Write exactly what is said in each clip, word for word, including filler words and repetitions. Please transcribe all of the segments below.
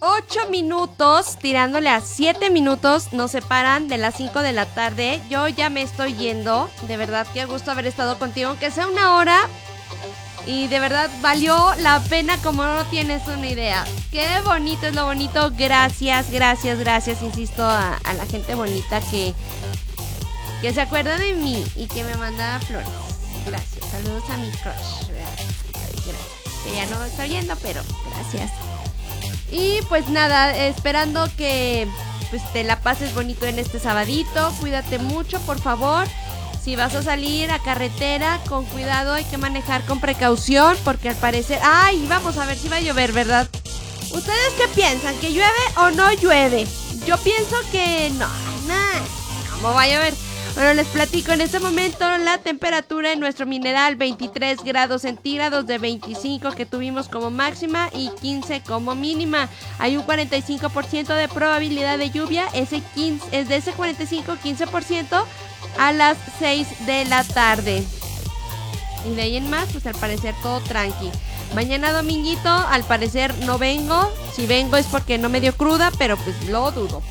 ocho minutos, tirándole a siete minutos, nos separan de las cinco de la tarde. Yo ya me estoy yendo. De verdad, qué gusto haber estado contigo, aunque sea una hora. Y de verdad valió la pena como no tienes una idea. Qué bonito es lo bonito. Gracias, gracias, gracias. Insisto a, a la gente bonita que, que se acuerda de mí y que me manda flores. Gracias. Saludos a mi crush. Gracias. Que ya no me está oyendo, pero gracias. Y pues nada, esperando que pues te la pases bonito en este sabadito. Cuídate mucho, por favor. Si vas a salir a carretera, con cuidado, hay que manejar con precaución, porque al parecer... ¡Ay! Vamos a ver si va a llover, ¿verdad? ¿Ustedes qué piensan? ¿Que llueve o no llueve? Yo pienso que no. No, ¿cómo va a llover? Bueno, les platico, en este momento la temperatura en nuestro mineral, veintitrés grados centígrados, de veinticinco que tuvimos como máxima y quince como mínima. Hay un cuarenta y cinco por ciento de probabilidad de lluvia, ese quince, es de ese cuarenta y cinco, quince por ciento a las seis de la tarde. Y de ahí en más, pues al parecer todo tranqui. Mañana dominguito, al parecer no vengo. Si vengo es porque no me dio cruda, pero pues lo dudo.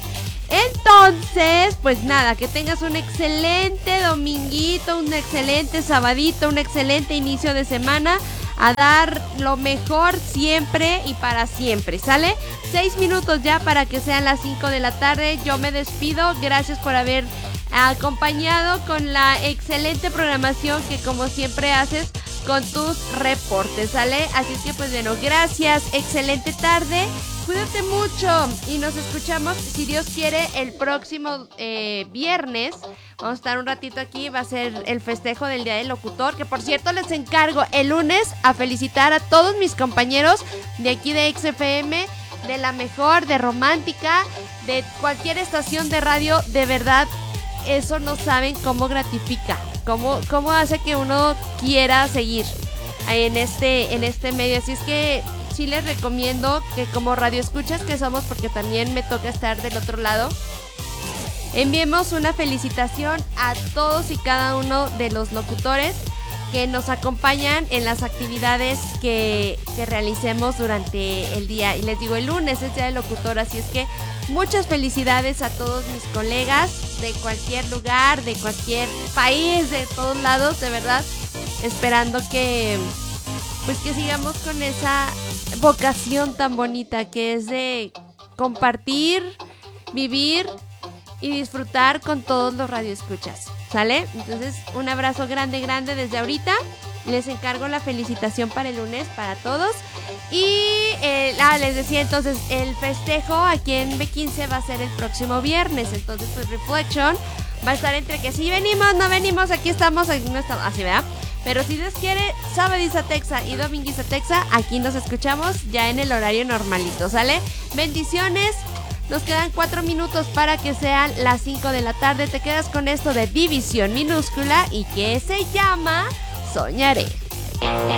Entonces, pues nada, que tengas un excelente dominguito, un excelente sabadito, un excelente inicio de semana. A dar lo mejor siempre y para siempre, ¿sale? Seis minutos ya para que sean las cinco de la tarde. Yo me despido. Gracias por haber acompañado con la excelente programación que como siempre haces con tus reportes, ¿sale? Así es que pues bueno, gracias, excelente tarde, cuídate mucho y nos escuchamos, si Dios quiere, el próximo eh, viernes. Vamos a estar un ratito aquí, va a ser el festejo del Día del Locutor, que por cierto les encargo el lunes a felicitar a todos mis compañeros de aquí de X F M, de La Mejor, de Romántica, de cualquier estación de radio. De verdad, eso no saben cómo gratifica, cómo, cómo hace que uno quiera seguir en este, en este medio. Así es que sí les recomiendo que como radio escuchas que somos, porque también me toca estar del otro lado, enviemos una felicitación a todos y cada uno de los locutores que nos acompañan en las actividades que, que realicemos durante el día. Y les digo, el lunes es Día del Locutor, así es que muchas felicidades a todos mis colegas de cualquier lugar, de cualquier país, de todos lados, de verdad, esperando que pues que sigamos con esa vocación tan bonita que es de compartir, vivir y disfrutar con todos los radioescuchas, ¿sale? Entonces, un abrazo grande, grande desde ahorita. Les encargo la felicitación para el lunes para todos. Y eh, ah, les decía entonces, el festejo aquí en B quince va a ser el próximo viernes. Entonces, pues Reflection va a estar entre que si venimos, no venimos, aquí estamos, aquí no estamos, así, ¿verdad? Pero si Dios quiere, sábado Texa y domingo Texa, aquí nos escuchamos ya en el horario normalito, ¿sale? Bendiciones. Nos quedan cuatro minutos para que sean las cinco de la tarde. Te quedas con esto de División Minúscula y que se llama Soñaré.